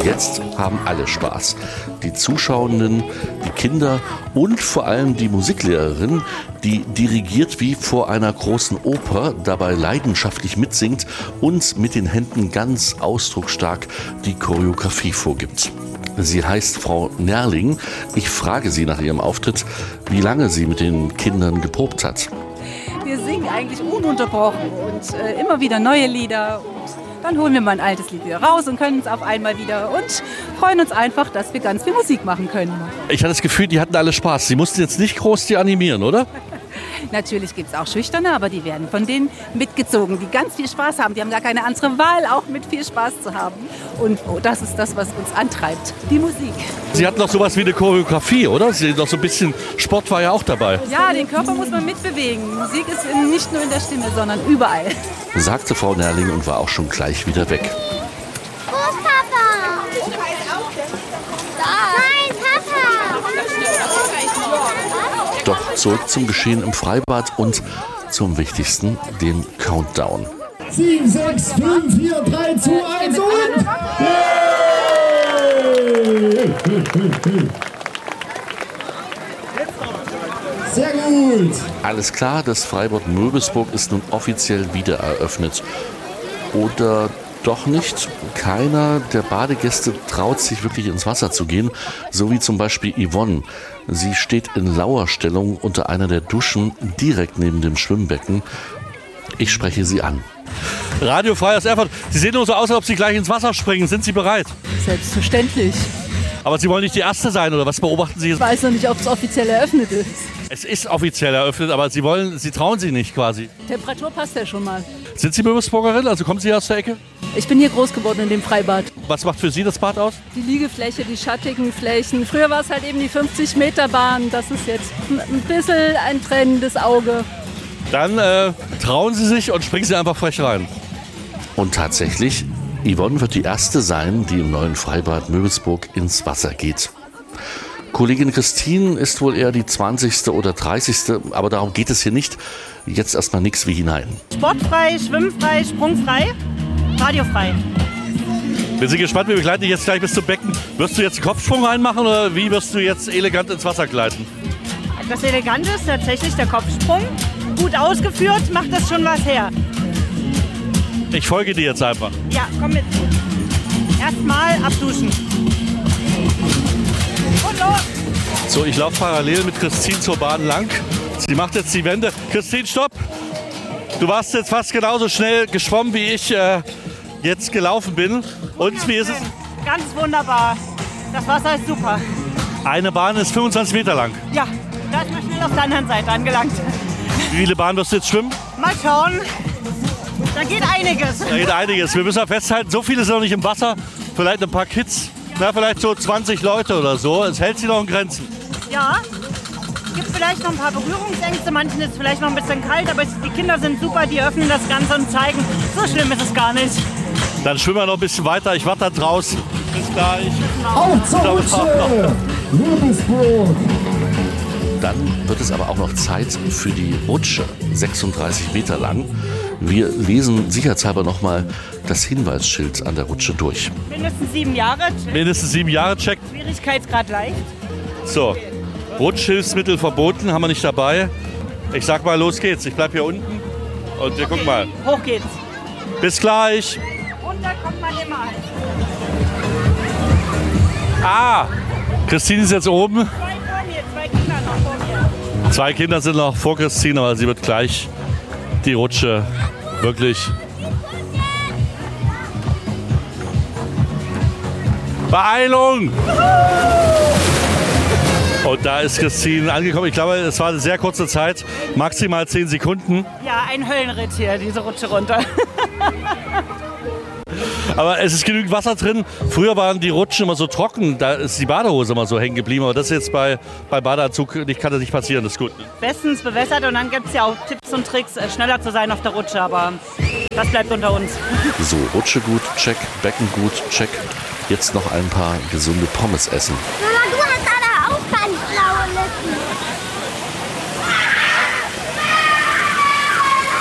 Jetzt haben alle Spaß. Die Zuschauenden, die Kinder und vor allem die Musiklehrerin, die dirigiert wie vor einer großen Oper, dabei leidenschaftlich mitsingt und mit den Händen ganz ausdrucksstark die Choreografie vorgibt. Sie heißt Frau Nerling. Ich frage sie nach ihrem Auftritt, wie lange sie mit den Kindern geprobt hat. Wir singen eigentlich ununterbrochen und immer wieder neue Lieder. Und dann holen wir mal ein altes Lied wieder raus und können es auf einmal wieder und freuen uns einfach, dass wir ganz viel Musik machen können. Ich hatte das Gefühl, die hatten alle Spaß. Sie mussten jetzt nicht groß die animieren, oder? Natürlich gibt es auch Schüchterne, aber die werden von denen mitgezogen, die ganz viel Spaß haben. Die haben gar keine andere Wahl, auch mit viel Spaß zu haben. Und das ist das, was uns antreibt, die Musik. Sie hatten doch sowas wie eine Choreografie, oder? Sie doch so ein bisschen Sport war ja auch dabei. Ja, den Körper muss man mitbewegen. Musik ist nicht nur in der Stimme, sondern überall. Sagte Frau Nerling und war auch schon gleich wieder weg. Wo ist Papa? Nein, Papa! Doch zurück zum Geschehen im Freibad und zum Wichtigsten, dem Countdown. 7, 6, 5, 4, 3, 2, 1 und... Sehr gut! Alles klar, das Freibad Möbelsburg ist nun offiziell wieder eröffnet. Oder doch nicht? Keiner der Badegäste traut sich wirklich ins Wasser zu gehen, so wie zum Beispiel Yvonne. Sie steht in Lauerstellung unter einer der Duschen direkt neben dem Schwimmbecken. Ich spreche sie an. Radio Frei aus Erfurt. Sie sehen nur so aus, als ob Sie gleich ins Wasser springen. Sind Sie bereit? Selbstverständlich. Aber Sie wollen nicht die Erste sein, oder was beobachten Sie jetzt? Ich weiß noch nicht, ob es offiziell eröffnet ist. Es ist offiziell eröffnet, aber Sie trauen sich nicht quasi. Temperatur passt ja schon mal. Sind Sie Möbelsburgerin? Also kommen Sie aus der Ecke? Ich bin hier groß geworden in dem Freibad. Was macht für Sie das Bad aus? Die Liegefläche, die schattigen Flächen. Früher war es halt eben die 50-Meter-Bahn. Das ist jetzt ein bisschen ein tränendes Auge. Dann trauen Sie sich und springen Sie einfach frech rein. Und tatsächlich, Yvonne wird die Erste sein, die im neuen Freibad Möbelsburg ins Wasser geht. Kollegin Christine ist wohl eher die 20. oder 30. Aber darum geht es hier nicht. Jetzt erstmal nix wie hinein. Sportfrei, schwimmfrei, sprungfrei, radiofrei. Wir sind gespannt, wir begleiten dich jetzt gleich bis zum Becken. Wirst du jetzt einen Kopfsprung reinmachen oder wie wirst du jetzt elegant ins Wasser gleiten? Das Elegante ist tatsächlich der Kopfsprung. Gut ausgeführt, macht das schon was her. Ich folge dir jetzt einfach. Ja, komm mit. Erstmal abduschen. Und los! So, ich laufe parallel mit Christine zur Bahn lang. Sie macht jetzt die Wende. Christine, stopp! Du warst jetzt fast genauso schnell geschwommen, wie ich jetzt gelaufen bin. Und wie ist es? Ganz wunderbar. Das Wasser ist super. Eine Bahn ist 25 Meter lang. Ja, da ist man schnell auf der anderen Seite angelangt. Wie viele Bahnen wirst du jetzt schwimmen? Mal schauen. Da geht einiges. Da geht einiges. Wir müssen ja festhalten, so viele sind noch nicht im Wasser. Vielleicht ein paar Kids. Na, vielleicht so 20 Leute oder so. Es hält sich noch in Grenzen. Ja, gibt vielleicht noch ein paar Berührungsängste. Manchen ist vielleicht noch ein bisschen kalt, aber die Kinder sind super. Die öffnen das Ganze und zeigen, so schlimm ist es gar nicht. Dann schwimmen wir noch ein bisschen weiter. Ich warte da draußen. Bis gleich. Auf zur Rutsche! Möbelsburg! Dann wird es aber auch noch Zeit für die Rutsche, 36 Meter lang. Wir lesen sicherheitshalber nochmal das Hinweisschild an der Rutsche durch. Mindestens 7 Jahre. Mindestens 7 Jahre, check. Schwierigkeitsgrad leicht. So, Rutschhilfsmittel verboten, haben wir nicht dabei. Ich sag mal, los geht's. Ich bleib hier unten und wir gucken mal. Hoch geht's. Bis gleich. Runter kommt man immer. Ah, Christine ist jetzt oben. 2 Kinder noch vor mir. 2 Kinder sind noch vor Christine, aber sie wird gleich die Rutsche wirklich Beeilung! Und da ist Christine angekommen. Ich glaube, es war eine sehr kurze Zeit, maximal 10 Sekunden. Ja, ein Höllenritt hier, diese Rutsche runter. Aber es ist genügend Wasser drin. Früher waren die Rutschen immer so trocken, da ist die Badehose immer so hängen geblieben. Aber das ist jetzt bei Badeanzug, kann das nicht passieren, das ist gut. Bestens bewässert und dann gibt es ja auch Tipps und Tricks, schneller zu sein auf der Rutsche, aber das bleibt unter uns. So, Rutsche gut, check, Becken gut, check. Jetzt noch ein paar gesunde Pommes essen. Mama, du hast aber auch ganz blaue Lippen.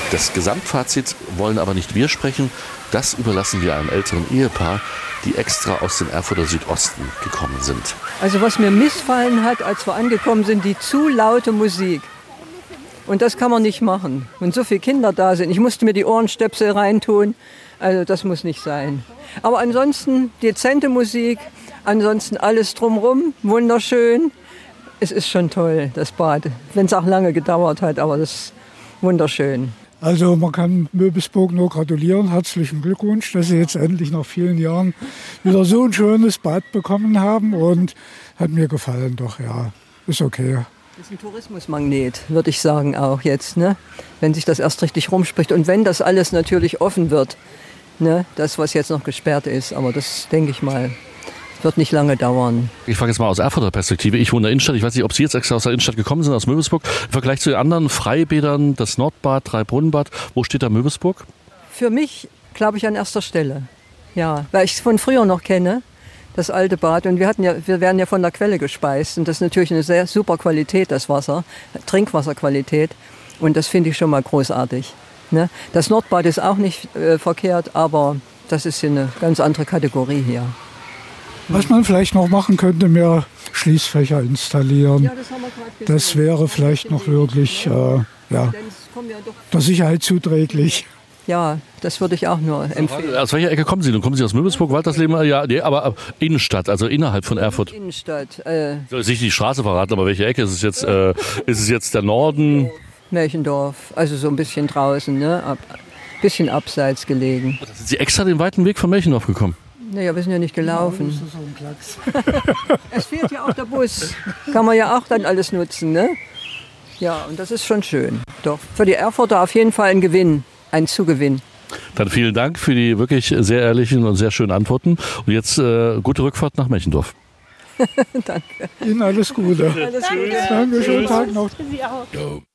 Das Gesamtfazit wollen aber nicht wir sprechen. Das überlassen wir einem älteren Ehepaar, die extra aus dem Erfurter Südosten gekommen sind. Also was mir missfallen hat, als wir angekommen sind, die zu laute Musik. Und das kann man nicht machen, wenn so viele Kinder da sind. Ich musste mir die Ohrenstöpsel reintun, also das muss nicht sein. Aber ansonsten dezente Musik, ansonsten alles drumherum, wunderschön. Es ist schon toll, das Bad, wenn es auch lange gedauert hat, aber das ist wunderschön. Also man kann Möbelsburg nur gratulieren, herzlichen Glückwunsch, dass Sie jetzt endlich nach vielen Jahren wieder so ein schönes Bad bekommen haben und hat mir gefallen, doch ja, ist okay. Das ist ein Tourismusmagnet, würde ich sagen auch jetzt, ne? Wenn sich das erst richtig rumspricht und wenn das alles natürlich offen wird, ne? Das, was jetzt noch gesperrt ist, aber das denke ich mal, wird nicht lange dauern. Ich frage jetzt mal aus Erfurter Perspektive. Ich wohne in der Innenstadt. Ich weiß nicht, ob Sie jetzt extra aus der Innenstadt gekommen sind, aus Möbelsburg. Im Vergleich zu den anderen Freibädern, das Nordbad, Dreibrunnenbad, wo steht da Möbelsburg? Für mich, glaube ich, an erster Stelle. Ja, weil ich es von früher noch kenne, das alte Bad. Und wir werden ja von der Quelle gespeist. Und das ist natürlich eine sehr super Qualität, das Wasser, Trinkwasserqualität. Und das finde ich schon mal großartig. Ne? Das Nordbad ist auch nicht verkehrt, aber das ist hier eine ganz andere Kategorie hier. Was man vielleicht noch machen könnte, mehr Schließfächer installieren. Ja, das haben wir gerade gesehen. Das wäre vielleicht noch wirklich der Sicherheit zuträglich. Ja, das würde ich auch nur empfehlen. Aus welcher Ecke kommen Sie? Nun kommen Sie aus Möbelsburg, Waltersleben? Ja, nee, aber Innenstadt, also innerhalb von Erfurt. Innenstadt. Soll ich nicht die Straße verraten, aber welche Ecke? Ist es jetzt der Norden? Märchendorf, also so ein bisschen draußen, ne? Bisschen abseits gelegen. Sind Sie extra den weiten Weg von Märchendorf gekommen? Naja, wir sind ja nicht gelaufen. Es fehlt ja auch der Bus. Kann man ja auch dann alles nutzen, ne? Ja, und das ist schon schön. Doch, für die Erfurter auf jeden Fall ein Gewinn, ein Zugewinn. Dann vielen Dank für die wirklich sehr ehrlichen und sehr schönen Antworten. Und jetzt gute Rückfahrt nach Märchendorf. Danke. Ihnen alles Gute. Alles Gute. Danke, schönen Tag noch. Sie auch.